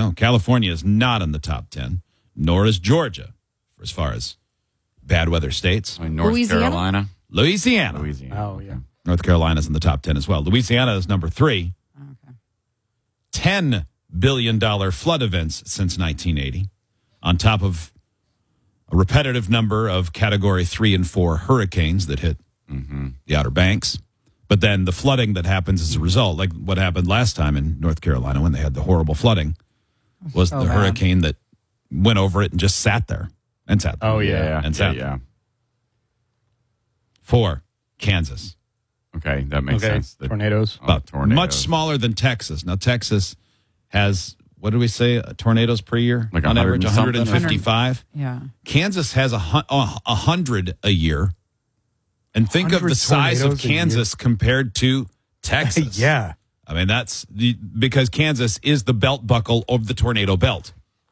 No, California is not in the top 10, nor is Georgia, as far as bad weather states. North Carolina. Louisiana. Oh, yeah. North Carolina's in the top 10 as well. Louisiana is number 3. Okay. $10 billion flood events since 1980, on top of a repetitive number of Category 3 and 4 hurricanes that hit the Outer Banks. But then the flooding that happens as a result, like what happened last time in North Carolina when they had the horrible flooding, was So the bad. hurricane that went over it and just sat there. And sat there. Oh, yeah. And sat there. Yeah. 4, Kansas. Okay, that makes Okay, sense. tornadoes. Tornadoes. Much smaller than Texas. Now, Texas has, what do we say, tornadoes per year? Like on 100 average, and something? 155. Yeah. Kansas has 100 a year. And think of 100 the size of tornadoes a year. Kansas compared to Texas. Yeah. I mean, because Kansas is the belt buckle of the tornado belt.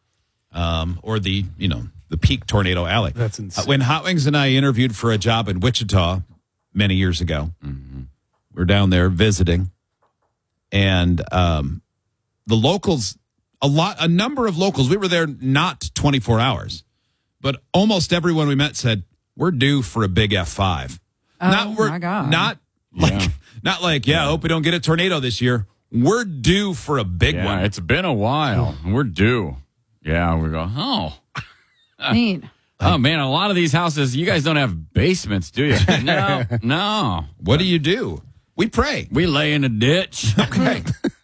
Or the peak tornado alley. That's insane. When Hot Wings and I interviewed for a job in Wichita many years ago, we're down there visiting, and the locals, a number of locals, we were there not 24 hours, but almost everyone we met said, we're due for a big F5. My God. Not like, I hope we don't get a tornado this year. We're due for a big one. It's been a while. We're due. Yeah, we go, Neat. oh, man, a lot of these houses, you guys don't have basements, do you? No. What do? We pray. We lay in a ditch. Okay.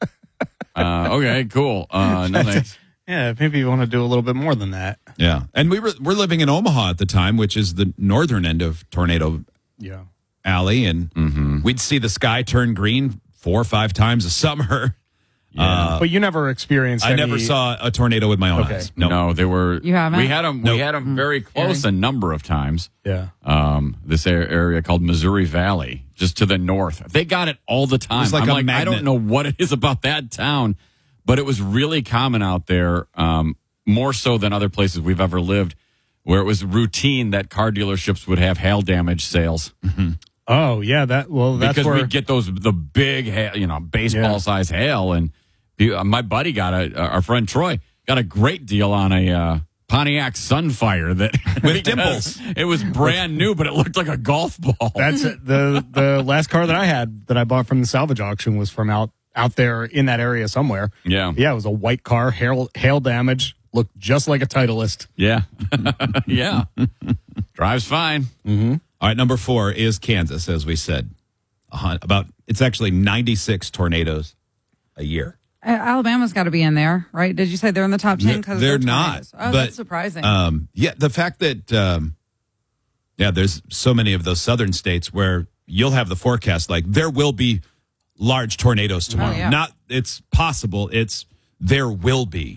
Okay, cool. No thanks. Yeah, maybe you want to do a little bit more than that. Yeah. And we're living in Omaha at the time, which is the northern end of Tornado Yeah. Alley, and we'd see the sky turn green 4 or 5 times a summer. But you never experienced I never saw a tornado with my own Okay. eyes. No, they were. You haven't? We had them. We had them very close a number of times. Yeah. This area called Missouri Valley, just to the north. They got it all the time. It's like a I magnet. don't know what it is about that town, but it was really common out there, more so than other places we've ever lived, where it was routine that car dealerships would have hail damage sales. Oh, yeah. That's Because where we get the big hail, baseball size hail, and my buddy our friend Troy got a great deal on a Pontiac Sunfire that With dimples. It was brand new, but it looked like a golf ball. That's it. The last car that I had that I bought from the salvage auction was from out there in that area somewhere. Yeah. Yeah, it was a white car, hail damage, looked just like a Titleist. Yeah. Yeah. Drives fine. All right, number 4 is Kansas, as we said. It's actually 96 tornadoes a year. Alabama's got to be in there, right? Did you say they're in the top 10? Because They're not. Oh, but, that's surprising. The fact that, there's so many of those southern states where you'll have the forecast like there will be large tornadoes tomorrow. yeah. Not it's possible, it's there will be.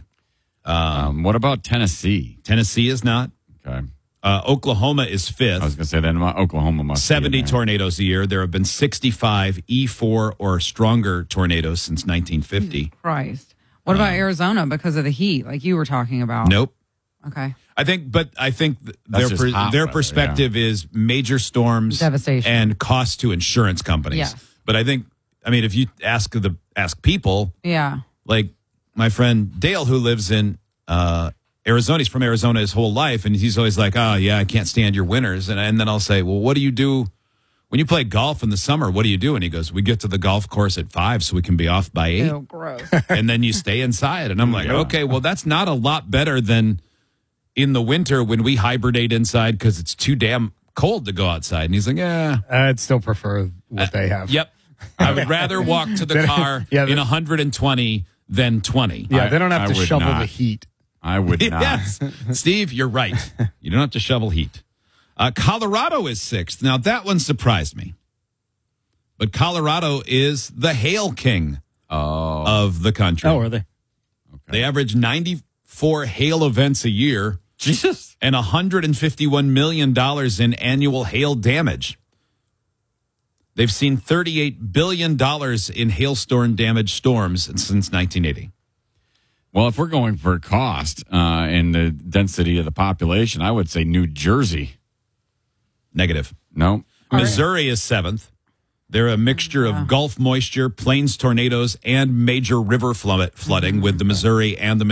What about Tennessee? Tennessee is not. Okay. Oklahoma is 5th. I was going to say then Oklahoma must be 70 in there. tornadoes a year. There have been 65 E4 or stronger tornadoes since 1950. Christ. What about Arizona because of the heat, like you were talking about? Nope. Okay. I think That's just hot their weather, perspective is major storms, Devastation. and cost to insurance companies. Yes. But if you ask people, Yeah. like my friend Dale, who lives in Arizona, he's from Arizona his whole life, and he's always like, "Oh yeah, I can't stand your winters." And then I'll say, "Well, what do you do when you play golf in the summer? What do you do?" And he goes, "We get to the golf course at 5 so we can be off by 8." Ew, gross. And then you stay inside. And I'm like, okay, well, that's not a lot better than in the winter when we hibernate inside because it's too damn cold to go outside. And he's like, yeah. I'd still prefer what they have. Yep. I would rather walk to the car in 120 than 20. Yeah, they don't have I to would shovel not. the heat. I would not. Yes. Steve, you're right. You don't have to shovel heat. Colorado is 6th. Now, that one surprised me. But Colorado is the hail king of the country. Oh, are they? They average 94 hail events a year. Jesus. And $151 million in annual hail damage. They've seen $38 billion in hailstorm damage storms since 1980. Well, if we're going for cost and the density of the population, I would say New Jersey. Negative. No. Missouri is 7th. They're a mixture of Gulf moisture, plains tornadoes, and major river flooding with the Missouri and the